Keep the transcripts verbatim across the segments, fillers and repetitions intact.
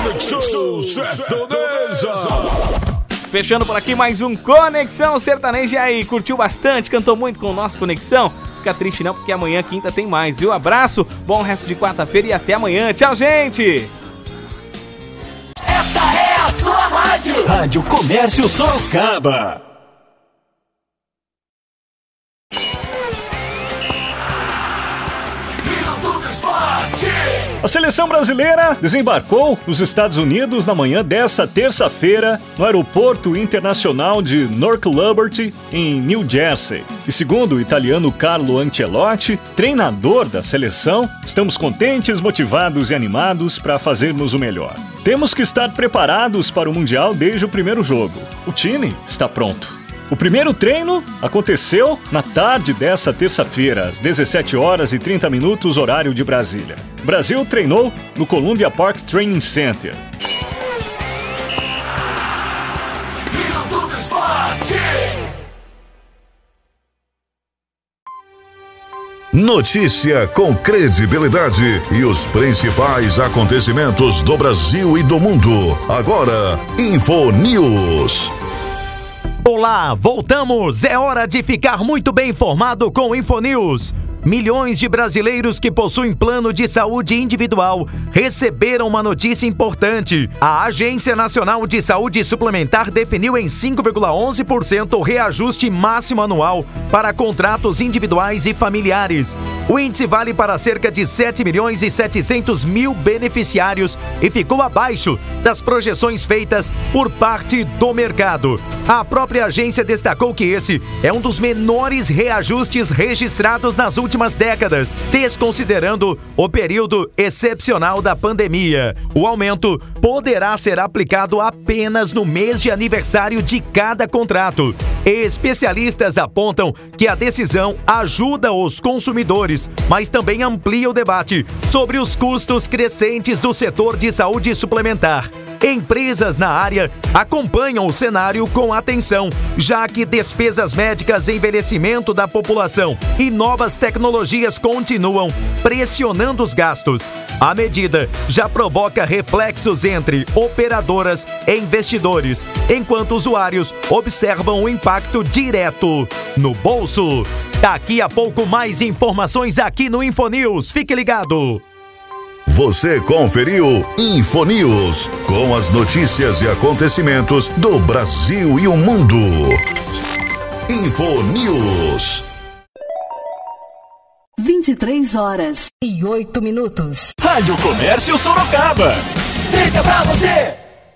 Conexão Sertaneja. Fechando por aqui mais um Conexão Sertaneja. E aí, curtiu bastante? Cantou muito com o nosso Conexão? Fica triste não, porque amanhã, quinta, tem mais, viu? Abraço, bom resto de quarta-feira e até amanhã. Tchau, gente! Esta é a sua rádio. Rádio Comércio Sorocaba. A seleção brasileira desembarcou nos Estados Unidos na manhã dessa terça-feira no Aeroporto Internacional de Newark Liberty, em New Jersey. E segundo o italiano Carlo Ancelotti, treinador da seleção, estamos contentes, motivados e animados para fazermos o melhor. Temos que estar preparados para o Mundial desde o primeiro jogo. O time está pronto. O primeiro treino aconteceu na tarde dessa terça-feira, às dezessete horas e trinta minutos, horário de Brasília. O Brasil treinou no Columbia Park Training Center. Notícia com credibilidade e os principais acontecimentos do Brasil e do mundo. Agora, InfoNews. Olá, voltamos! É hora de ficar muito bem informado com o InfoNews. Milhões de brasileiros que possuem plano de saúde individual receberam uma notícia importante. A Agência Nacional de Saúde Suplementar definiu em cinco vírgula onze por cento o reajuste máximo anual para contratos individuais e familiares. O índice vale para cerca de sete milhões e setecentos mil beneficiários e ficou abaixo das projeções feitas por parte do mercado. A própria agência destacou que esse é um dos menores reajustes registrados nas últimas últimas décadas, desconsiderando o período excepcional da pandemia. O aumento poderá ser aplicado apenas no mês de aniversário de cada contrato. Especialistas apontam que a decisão ajuda os consumidores, mas também amplia o debate sobre os custos crescentes do setor de saúde suplementar. Empresas na área acompanham o cenário com atenção, já que despesas médicas, envelhecimento da população e novas tecnologias continuam pressionando os gastos. A medida já provoca reflexos entre operadoras e investidores, enquanto usuários observam o impacto direto no bolso. Daqui a pouco mais informações aqui no InfoNews. Fique ligado! Você conferiu InfoNews, com as notícias e acontecimentos do Brasil e o mundo. InfoNews. vinte e três horas e oito minutos. Rádio Comércio Sorocaba. Fica pra você!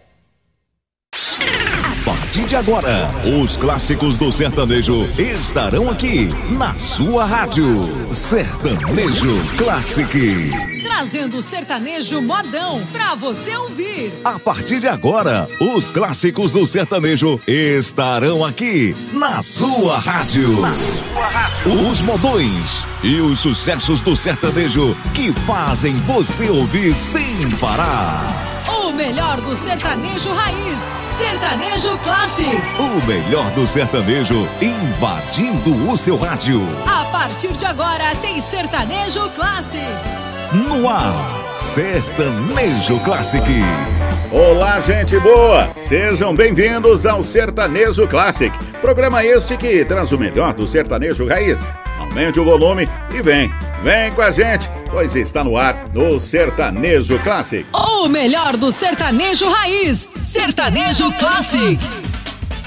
A partir de agora, os clássicos do sertanejo estarão aqui na sua rádio. Sertanejo Classic. Trazendo o sertanejo modão pra você ouvir. A partir de agora, os clássicos do sertanejo estarão aqui na sua rádio. Na sua rádio. Os modões e os sucessos do sertanejo que fazem você ouvir sem parar. O melhor do sertanejo raiz, Sertanejo Classic. O melhor do sertanejo invadindo o seu rádio. A partir de agora tem Sertanejo Classic. No ar, Sertanejo Classic. Olá, gente boa! Sejam bem-vindos ao Sertanejo Classic. Programa este que traz o melhor do sertanejo raiz. Aumente o volume e vem, vem com a gente, pois está no ar o Sertanejo Classic. O melhor do sertanejo raiz, Sertanejo Classic.